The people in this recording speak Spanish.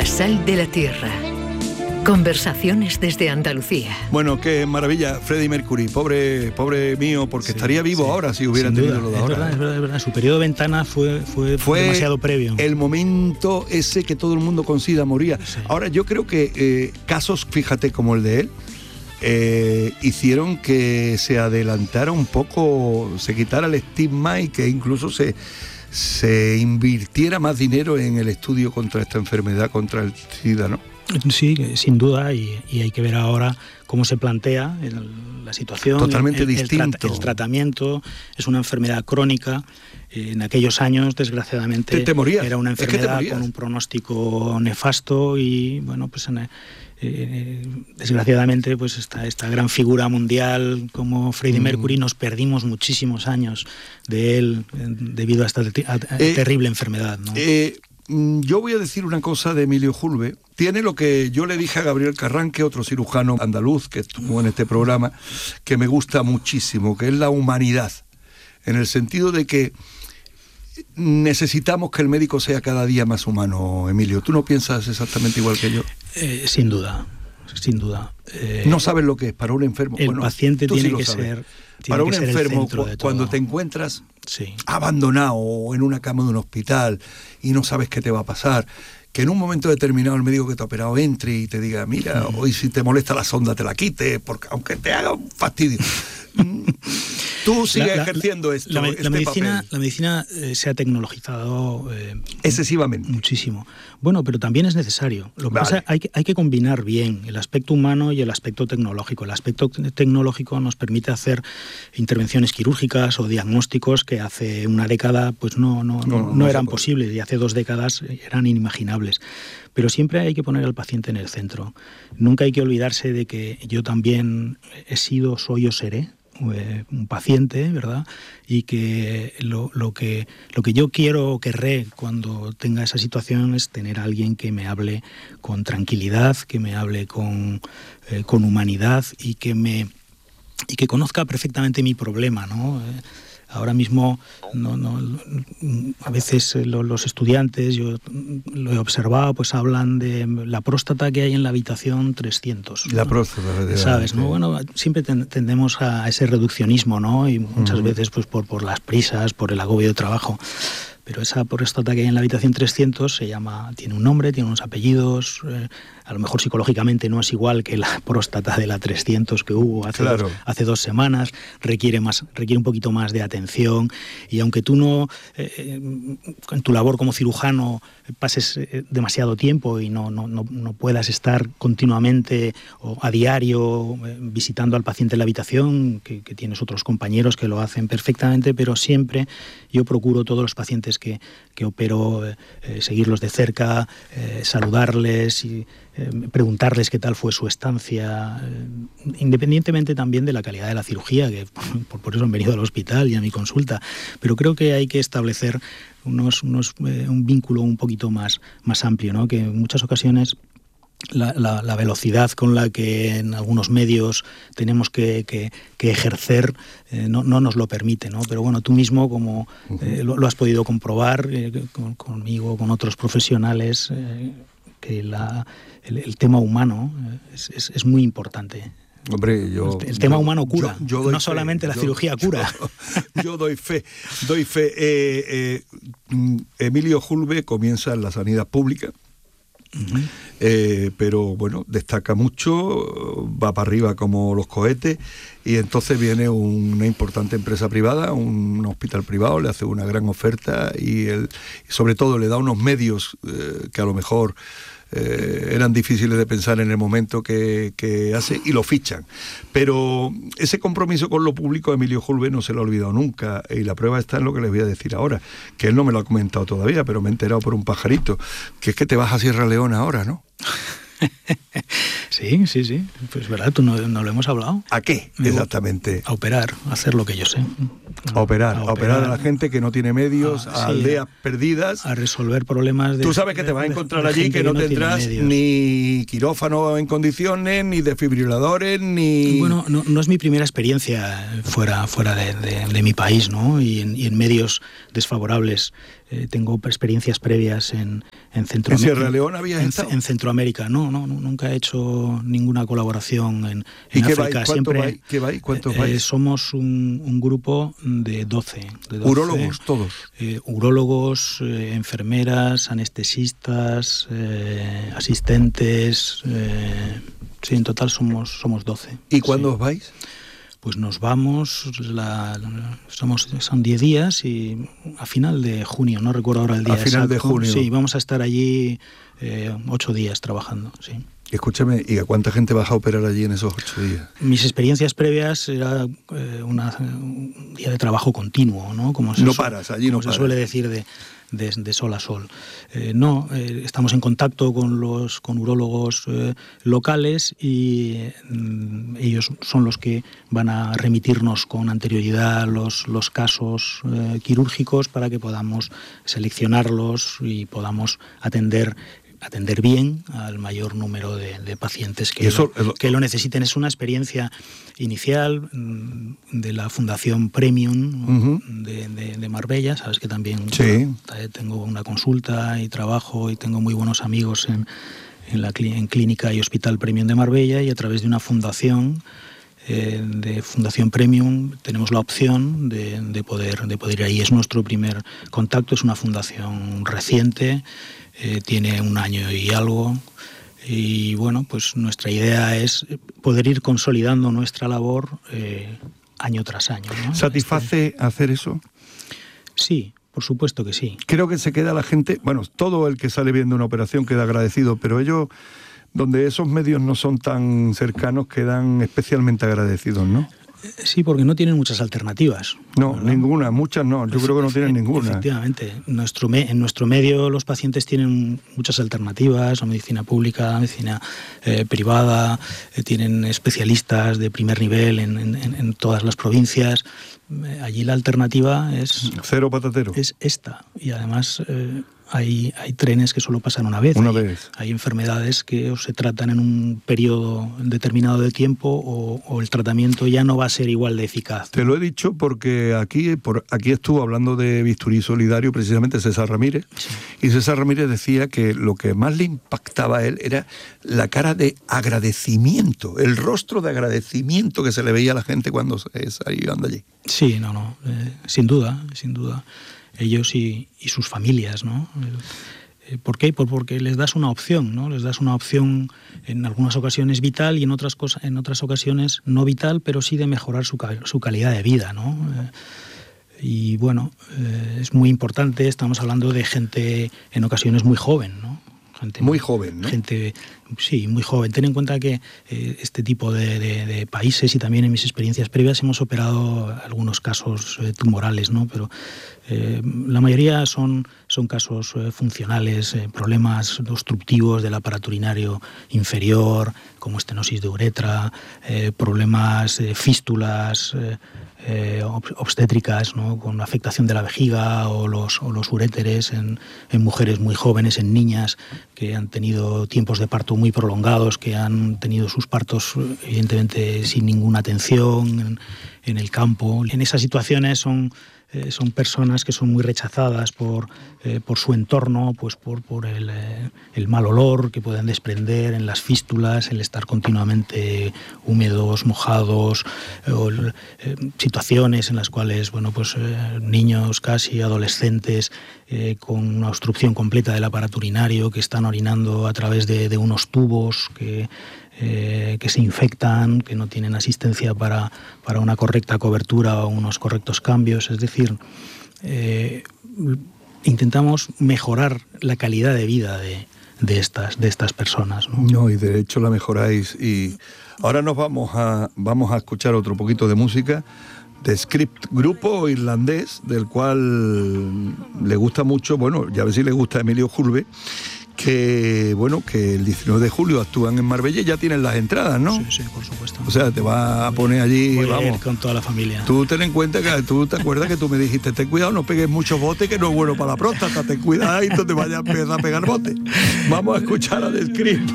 Sal de la Tierra. Conversaciones desde Andalucía. Bueno, qué maravilla, Freddie Mercury, pobre mío, porque estaría vivo ahora si hubiera tenido lo de ahora. Es verdad. Su periodo de ventana fue demasiado previo. El momento ese que todo el mundo con SIDA moría. Sí. Ahora, yo creo que casos, fíjate, como el de él, hicieron que se adelantara un poco, se quitara el estigma y que incluso se invirtiera más dinero en el estudio contra esta enfermedad, contra el SIDA, ¿no? Sí, sin duda, y hay que ver ahora cómo se plantea la situación. Totalmente distinto. El tratamiento es una enfermedad crónica. En aquellos años, desgraciadamente, te morías. Era una enfermedad con un pronóstico nefasto y, bueno, pues desgraciadamente, pues esta gran figura mundial como Freddie Mercury, nos perdimos muchísimos años de él debido a esta terrible enfermedad, ¿no? Yo voy a decir una cosa de Emilio Julbe. Tiene lo que yo le dije a Gabriel Carranque, otro cirujano andaluz que estuvo en este programa, que me gusta muchísimo, que es la humanidad, en el sentido de que necesitamos que el médico sea cada día más humano, Emilio. ¿Tú no piensas exactamente igual que yo? Sin duda. No sabes lo que es para un enfermo. El paciente tiene que ser... Para un enfermo, cuando te encuentras abandonado o en una cama de un hospital y no sabes qué te va a pasar, que en un momento determinado el médico que te ha operado entre y te diga, mira, hoy si te molesta la sonda te la quite, porque aunque te haga un fastidio. Tú sigues ejerciendo esto. La medicina se ha tecnologizado excesivamente. Muchísimo. Bueno, pero también es necesario. Lo que pasa es que hay que combinar bien el aspecto humano y el aspecto tecnológico. El aspecto tecnológico nos permite hacer intervenciones quirúrgicas o diagnósticos que hace una década pues no eran posibles, y hace 2 décadas eran inimaginables. Pero siempre hay que poner al paciente en el centro. Nunca hay que olvidarse de que yo también he sido, soy o seré un paciente, ¿verdad? Y que lo que yo quiero o querré cuando tenga esa situación es tener a alguien que me hable con tranquilidad, que me hable con humanidad y que conozca perfectamente mi problema, ¿no? Ahora mismo a veces los estudiantes, yo lo he observado, pues hablan de la próstata que hay en la habitación 300. La próstata, ¿sabes? ¿No? Bueno, siempre tendemos a ese reduccionismo, ¿no? Y muchas veces pues por las prisas, por el agobio de trabajo. Pero esa próstata que hay en la habitación 300 tiene un nombre, tiene unos apellidos, a lo mejor psicológicamente no es igual que la próstata de la 300 que hubo hace 2 semanas, requiere un poquito más de atención, y aunque tú no, en tu labor como cirujano, pases demasiado tiempo y no puedas estar continuamente o a diario visitando al paciente en la habitación, que tienes otros compañeros que lo hacen perfectamente, pero siempre yo procuro todos los pacientes que opero seguirlos de cerca, saludarles y preguntarles qué tal fue su estancia, independientemente también de la calidad de la cirugía, que por eso han venido al hospital y a mi consulta. Pero creo que hay que establecer un vínculo un poquito más amplio, ¿no? Que en muchas ocasiones la velocidad con la que en algunos medios tenemos que ejercer no nos lo permite, ¿no? Pero bueno, tú mismo como lo has podido comprobar conmigo, con otros profesionales, que el tema humano es muy importante. Hombre, el tema humano cura, no solamente la cirugía cura. Yo doy fe. Emilio Julbe comienza en la sanidad pública. Pero bueno, destaca mucho, va para arriba como los cohetes, y entonces viene una importante empresa privada, un hospital privado, le hace una gran oferta y sobre todo le da unos medios que a lo mejor eran difíciles de pensar en el momento que hace, y lo fichan. Pero ese compromiso con lo público a Emilio Julbe no se lo ha olvidado nunca, y la prueba está en lo que les voy a decir ahora, que él no me lo ha comentado todavía, pero me he enterado por un pajarito, que es que te vas a Sierra Leona ahora, ¿no? Sí, pues verdad, tú no lo hemos hablado. ¿A qué exactamente? A operar, a hacer lo que yo sé. A operar a la gente que no tiene medios, a aldeas perdidas. A resolver problemas de... Tú sabes que te vas a encontrar allí que no tendrás ni quirófano en condiciones, ni desfibriladores, ni... Bueno, no es mi primera experiencia fuera de mi país, ¿no? Y en medios desfavorables. tengo experiencias previas en Centroamérica. ¿En Sierra Leona habías estado? En Centroamérica, no, nunca he hecho ninguna colaboración en ¿Y qué África. vais? ¿Cuántos vais? Somos un grupo de 12. ¿Urólogos todos? Urólogos, enfermeras, anestesistas, asistentes. Sí, en total somos 12. ¿Y cuándo os vais? Pues nos vamos, son 10 días y a final de junio, no recuerdo ahora el día exacto. A final de junio. Sí, vamos a estar allí 8 días trabajando, sí. Escúchame, ¿y a cuánta gente vas a operar allí en esos 8 días? Mis experiencias previas era un día de trabajo continuo, ¿no? Paras, allí no paras. Se suele decir de sol a sol. Estamos en contacto con urólogos locales y ellos son los que van a remitirnos con anterioridad los casos quirúrgicos para que podamos seleccionarlos y podamos atender bien al mayor número de pacientes que lo necesiten. Es una experiencia inicial de la Fundación Premium de Marbella. Sabes que también tengo una consulta y trabajo y tengo muy buenos amigos en Clínica y Hospital Premium de Marbella, y a través de una fundación de Fundación Premium tenemos la opción de poder ir ahí. Es nuestro primer contacto, es una fundación reciente. Tiene 1 año y algo, y bueno, pues nuestra idea es poder ir consolidando nuestra labor año tras año, ¿no? ¿Satisface hacer eso? Sí, por supuesto que sí. Creo que se queda la gente, bueno, todo el que sale viendo una operación queda agradecido, pero ellos, donde esos medios no son tan cercanos, quedan especialmente agradecidos, ¿no? Sí, porque no tienen muchas alternativas. No, ¿verdad? Ninguna, muchas no. Yo creo que no tienen ninguna. Efectivamente. En nuestro medio los pacientes tienen muchas alternativas, la medicina pública, la medicina privada, tienen especialistas de primer nivel en todas las provincias. Allí la alternativa es... Cero patatero. Es esta. Y además... Hay trenes que solo pasan una vez. Hay enfermedades que o se tratan en un periodo determinado de tiempo o el tratamiento ya no va a ser igual de eficaz. Te lo he dicho porque aquí estuvo hablando de bisturí solidario precisamente César Ramírez. Sí. Y César Ramírez decía que lo que más le impactaba a él era la cara de agradecimiento, el rostro de agradecimiento que se le veía a la gente cuando salían de allí. Sí, sin duda. Ellos y sus familias, ¿no? ¿Por qué? Porque les das una opción, ¿no? Les das una opción en algunas ocasiones vital y en otras ocasiones no vital, pero sí de mejorar su calidad de vida, ¿no? Y bueno, es muy importante. Estamos hablando de gente en ocasiones muy joven, ¿no? Gente muy joven, ¿no? Gente, sí, muy joven. Ten en cuenta que este tipo de países y también en mis experiencias previas hemos operado algunos casos tumorales, ¿no? Pero la mayoría son casos funcionales, problemas obstructivos del aparato urinario inferior, como estenosis de uretra, problemas fístulas obstétricas, ¿no? Con afectación de la vejiga o los uréteres en mujeres muy jóvenes, en niñas que han tenido tiempos de parto muy prolongados, que han tenido sus partos evidentemente sin ninguna atención en el campo. En esas situaciones son personas que son muy rechazadas por su entorno, pues por el mal olor que pueden desprender en las fístulas, el estar continuamente húmedos, mojados, o situaciones en las cuales niños casi adolescentes con una obstrucción completa del aparato urinario, que están orinando a través de unos tubos que se infectan, que no tienen asistencia para una correcta cobertura o unos correctos cambios. Es decir, intentamos mejorar la calidad de vida de estas personas, ¿no? No, y de hecho la mejoráis. Y ahora nos vamos a escuchar otro poquito de música de Script, grupo irlandés del cual le gusta mucho, ya ves si le gusta a Emilio Julve, que el 19 de julio actúan en Marbella y ya tienen las entradas, ¿no? Sí, por supuesto. O sea, te vas a poner allí, voy a ir con toda la familia. Tú ten en cuenta que tú te acuerdas que tú me dijiste, ten cuidado, no pegues muchos botes, que no es bueno para la próstata, ten cuidado y tú te vayas a empezar a pegar botes. Vamos a escuchar a The Script.